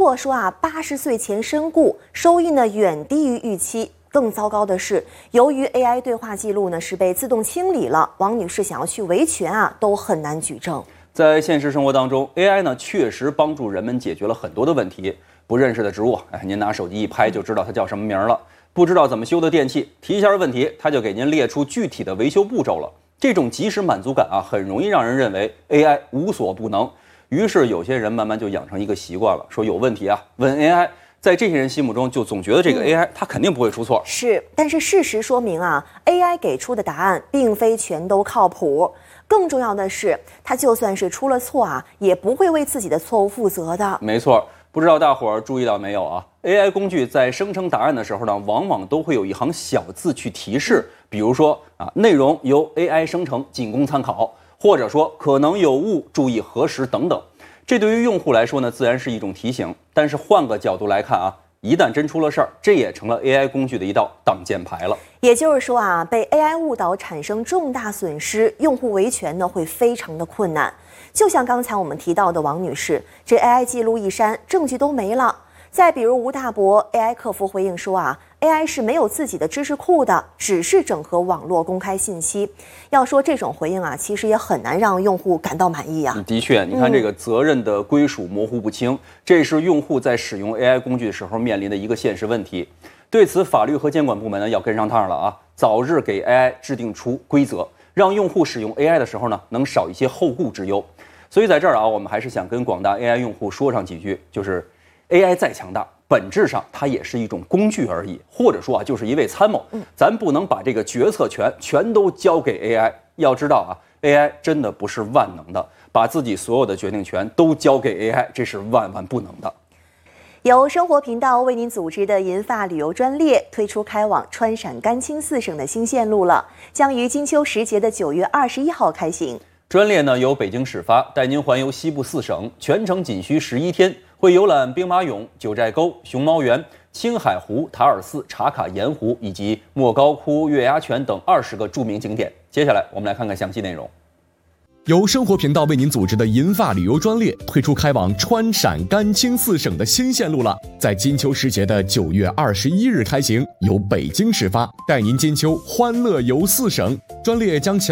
果说80岁前身故，收益呢远低于预期。更糟糕的是，由于 AI 对话记录呢是被自动清理了，王女士想要去维权都很难举证。 在现实生活当中 ，AI 呢确实帮助人们解决了很多的问题。不认识的植物，您拿手机一拍就知道它叫什么名了。不知道怎么修的电器，提一下问题，它就给您列出具体的维修步骤了。这种及时满足感很容易让人认为 AI 无所不能。于是有些人慢慢就养成一个习惯了，说有问题问 AI。在这些人心目中，就总觉得这个 AI 它肯定不会出错。 是，但是事实说明AI 给出的答案并非全都靠谱。更重要的是，它就算是出了错也不会为自己的错误负责的。 没错，不知道大伙儿注意到没有？AI 工具在生成答案的时候呢，往往都会有一行小字去提示，比如说内容由 AI 生成，仅供参考，或者说可能有误，注意核实等等。这对于用户来说呢，自然是一种提醒。但是换个角度来看一旦真出了事儿，这也成了 AI 工具的一道挡箭牌了。 也就是说被 AI 误导产生重大损失，用户维权呢会非常的困难。就像刚才我们提到的王女士，这 AI 记录一删，证据都没了。再比如吴大伯 AI 客服回应说AI 是没有自己的知识库的，只是整合网络公开信息。要说这种回应其实也很难让用户感到满意的确，你看这个责任的归属模糊不清，这是用户在使用 AI 工具的时候面临的一个现实问题。对此，法律和监管部门呢要跟上趟了早日给 AI 制定出规则，让用户使用 AI 的时候呢能少一些后顾之忧。所以在这儿我们还是想跟广大 AI 用户说上几句，就是 AI 再强大，本质上它也是一种工具而已，或者说就是一位参谋。咱不能把这个决策权全都交给 AI。要知道AI 真的不是万能的，把自己所有的决定权都交给 AI， 这是万万不能的。 由生活频道为您组织的银发旅游专列推出开往川陕甘青4省的新线路了，将于金秋时节的9月21号开行。 专列呢由北京始发，带您环游西部4省，全程仅需11天，会游览兵马俑、九寨沟、熊猫园、青海湖、塔尔寺、茶卡盐湖以及莫高窟、月牙泉等20个著名景点。接下来我们来看看详细内容。 由生活频道为您组织的银发旅游专列推出开往川陕甘青4省的新线路了，在金秋时节的9月21日开行，由北京始发，带您金秋欢乐游4省。专列将前